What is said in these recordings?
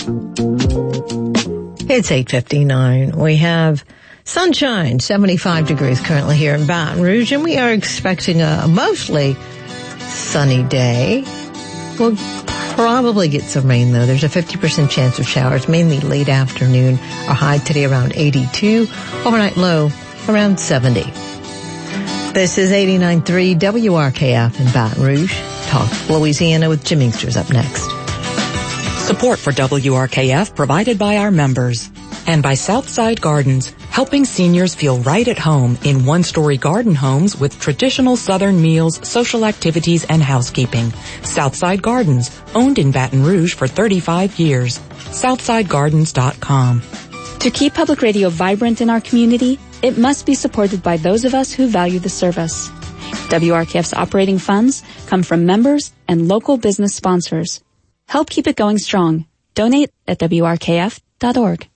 It's 8:59. We have sunshine, 75 degrees currently here in Baton Rouge, and we are expecting a mostly sunny day. We'll probably get some rain, though. There's a 50% chance of showers, mainly late afternoon. Our high today around 82. Overnight low around 70. This is 89.3 WRKF in Baton Rouge. Talk Louisiana with Jim Inkster's up next. Support for WRKF provided by our members and by Southside Gardens, helping seniors feel right at home in one-story garden homes with traditional Southern meals, social activities, and housekeeping. Southside Gardens, owned in Baton Rouge for 35 years. SouthsideGardens.com. To keep public radio vibrant in our community, it must be supported by those of us who value the service. WRKF's operating funds come from members and local business sponsors. Help keep it going strong. Donate at WRKF.org.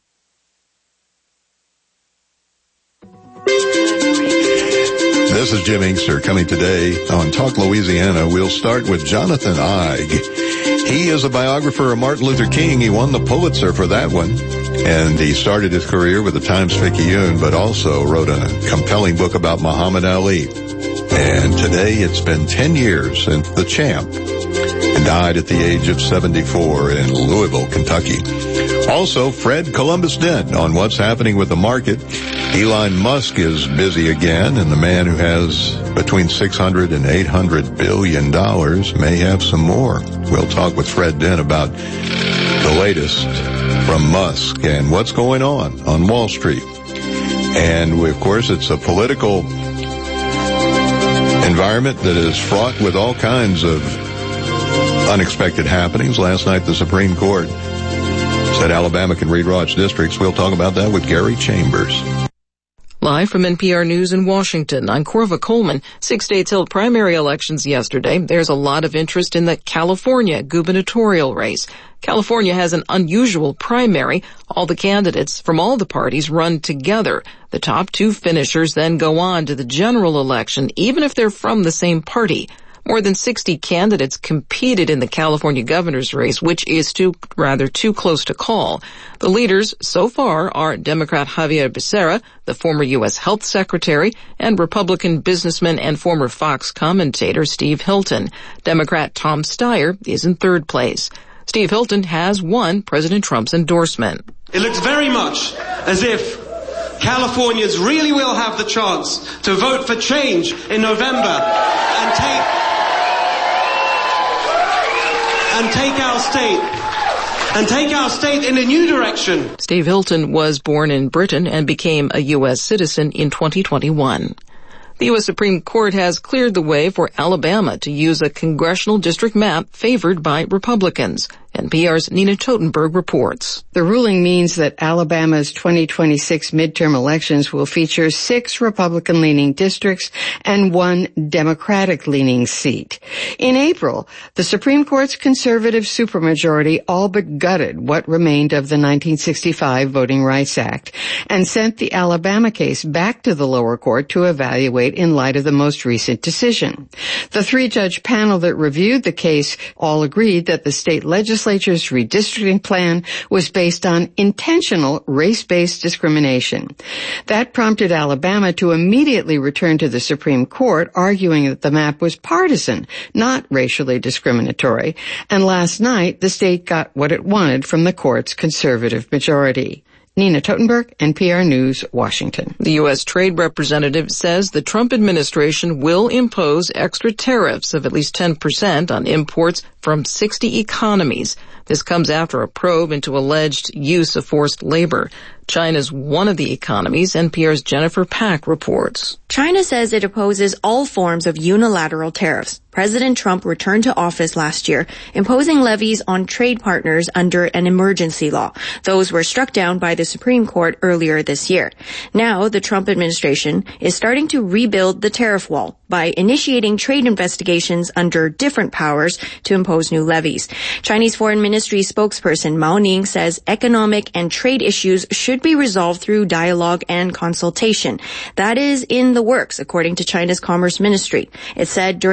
This is Jim Inkster coming today on Talk Louisiana. We'll start with Jonathan Eig. He is a biographer of Martin Luther King. He won the Pulitzer for that one. And he started his career with the Times-Picayune, but also wrote a compelling book about Muhammad Ali. And today it's been 10 years since the champ died at the age of 74 in Louisville, Kentucky. Also, Fred Columbus Dent on what's happening with the market. Elon Musk is busy again, and the man who has between $600 and $800 billion may have some more. We'll talk with Fred Dent about the latest from Musk and what's going on Wall Street. And, of course, it's a political environment that is fraught with all kinds of unexpected happenings. Last night, the Supreme Court said Alabama can redraw districts. We'll talk about that with Gary Chambers. Live from NPR News in Washington, I'm Corva Coleman. 6 states held primary elections yesterday. There's a lot of interest in the California gubernatorial race. California has an unusual primary. All the candidates from all the parties run together. The top two finishers then go on to the general election, even if they're from the same party. More than 60 candidates competed in the California governor's race, which is too close to call. The leaders so far are Democrat Xavier Becerra, the former U.S. Health Secretary, and Republican businessman and former Fox commentator Steve Hilton. Democrat Tom Steyer is in third place. Steve Hilton has won President Trump's endorsement. It looks very much as if Californians really will have the chance to vote for change in November and take our state in a new direction. Steve Hilton was born in Britain and became a U.S. citizen in 2021. The U.S. Supreme Court has cleared the way for Alabama to use a congressional district map favored by Republicans. NPR's Nina Totenberg reports. The ruling means that Alabama's 2026 midterm elections will feature 6 Republican-leaning districts and 1 Democratic-leaning seat. In April, the Supreme Court's conservative supermajority all but gutted what remained of the 1965 Voting Rights Act and sent the Alabama case back to the lower court to evaluate in light of the most recent decision. The 3-judge panel that reviewed the case all agreed that the state legislature's redistricting plan was based on intentional race-based discrimination. That prompted Alabama to immediately return to the Supreme Court, arguing that the map was partisan, not racially discriminatory. And last night, the state got what it wanted from the court's conservative majority. Nina Totenberg, NPR News, Washington. The U.S. Trade Representative says the Trump administration will impose extra tariffs of at least 10% on imports from 60 economies. This comes after a probe into alleged use of forced labor. China's one of the economies. NPR's Jennifer Pack reports. China says it opposes all forms of unilateral tariffs. President Trump returned to office last year, imposing levies on trade partners under an emergency law. Those were struck down by the Supreme Court earlier this year. Now, the Trump administration is starting to rebuild the tariff wall by initiating trade investigations under different powers to impose new levies. Chinese Foreign Ministry spokesperson Mao Ning says economic and trade issues should be resolved through dialogue and consultation. That is in the works, according to China's Commerce Ministry. It said during Trump's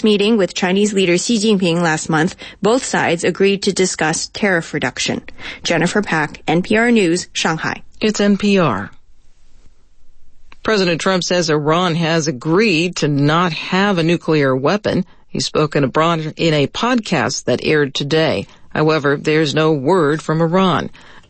Trump's meeting with Chinese leader Xi Jinping last month, both sides agreed to discuss tariff reduction. Jennifer Pack, NPR News, Shanghai. It's NPR. President Trump says Iran has agreed to not have a nuclear weapon. He spoke in a podcast that aired today. However, there's no word from Iran.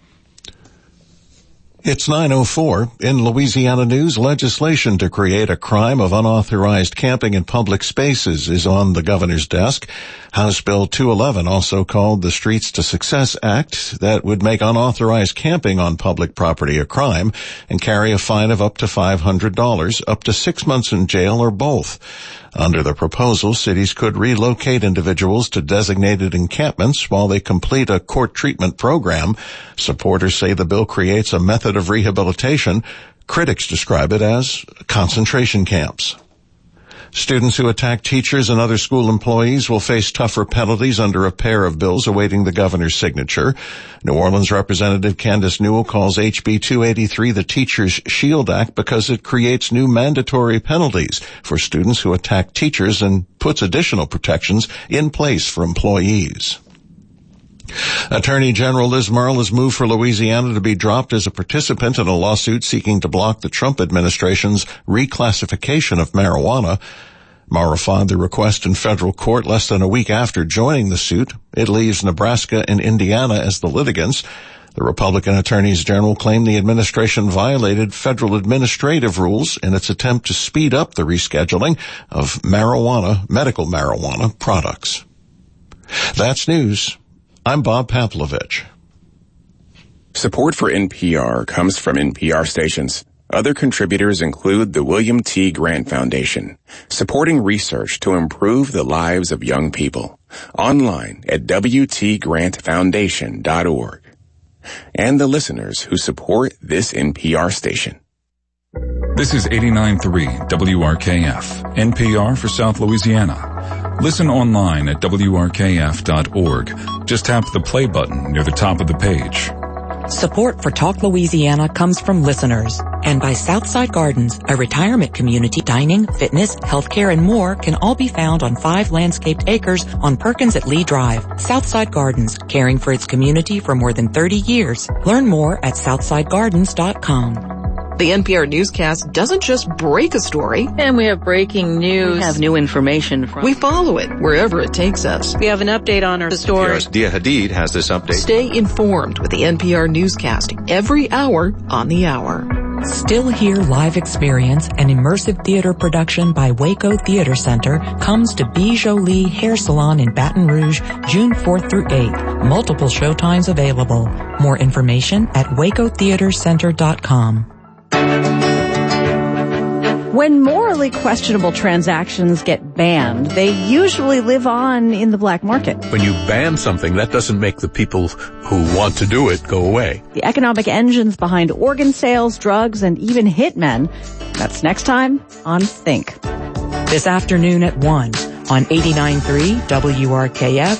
It's 9:04. In Louisiana news, legislation to create a crime of unauthorized camping in public spaces is on the governor's desk. House Bill 211, also called the Streets to Success Act, that would make unauthorized camping on public property a crime and carry a fine of up to $500, up to 6 months in jail, or both. Under the proposal, cities could relocate individuals to designated encampments while they complete a court treatment program. Supporters say the bill creates a method of rehabilitation. Critics describe it as concentration camps. Students who attack teachers and other school employees will face tougher penalties under a pair of bills awaiting the governor's signature. New Orleans Representative Candace Newell calls HB 283 the Teachers Shield Act because it creates new mandatory penalties for students who attack teachers and puts additional protections in place for employees. Attorney General Liz Murrill has moved for Louisiana to be dropped as a participant in a lawsuit seeking to block the Trump administration's reclassification of marijuana. Murrill filed the request in federal court less than a week after joining the suit. It leaves Nebraska and Indiana as the litigants. The Republican attorneys general claim the administration violated federal administrative rules in its attempt to speed up the rescheduling of medical marijuana products. That's news. I'm Bob Pavlovich. Support for NPR comes from NPR stations. Other contributors include the William T. Grant Foundation, supporting research to improve the lives of young people. Online at WTGrantFoundation.org. And the listeners who support this NPR station. This is 89.3 WRKF, NPR for South Louisiana. Listen online at WRKF.org. Just tap the play button near the top of the page. Support for Talk Louisiana comes from listeners and by Southside Gardens, a retirement community. Dining, fitness, healthcare, and more can all be found on 5 landscaped acres on Perkins at Lee Drive. Southside Gardens, caring for its community for more than 30 years. Learn more at southsidegardens.com. The NPR newscast doesn't just break a story. And we have breaking news. We have new information We follow it wherever it takes us. We have an update on our story. NPR's Dia Hadid has this update. Stay informed with the NPR newscast every hour on the hour. Still Here Live Experience, an immersive theater production by Waco Theater Center, comes to Bijolie Hair Salon in Baton Rouge, June 4th through 8th. Multiple showtimes available. More information at wacotheatercenter.com. When morally questionable transactions get banned, they usually live on in the black market. When you ban something, that doesn't make the people who want to do it go away. The economic engines behind organ sales, drugs, and even hitmen. That's next time on Think. This afternoon at 1 on 89.3 WRKF